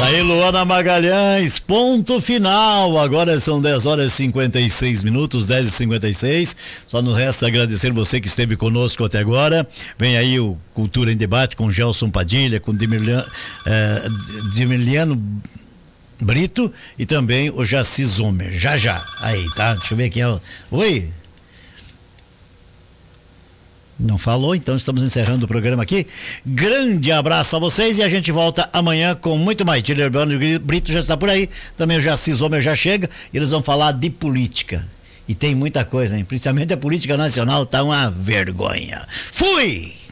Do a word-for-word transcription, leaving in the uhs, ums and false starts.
Tá aí, Luana Magalhães, ponto final. Agora são dez horas e cinquenta e seis minutos, dez e cinquenta e seis. Só nos resta agradecer você que esteve conosco até agora. Vem aí o Cultura em Debate com Gelson Padilha, com Dimiliano, eh, Dimiliano Brito e também o Jaci Zomer. Já, já. Aí, tá? Deixa eu ver quem é o... Oi? Não falou, então estamos encerrando o programa aqui. Grande abraço a vocês e a gente volta amanhã com muito mais. Tiller Brito já está por aí, também o Jaci Zomer já chega e eles vão falar de política. E tem muita coisa, hein? Principalmente a política nacional tá uma vergonha. Fui!